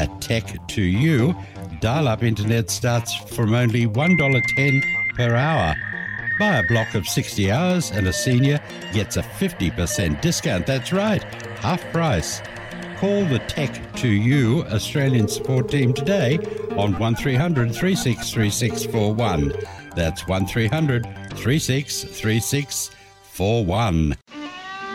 at Tech2U. Dial-up internet starts from only $1.10 per hour. Buy a block of 60 hours and a senior gets a 50% discount. That's right, half price. Call the Tech2U Australian support team today on 1300 363641. That's 1300 363641.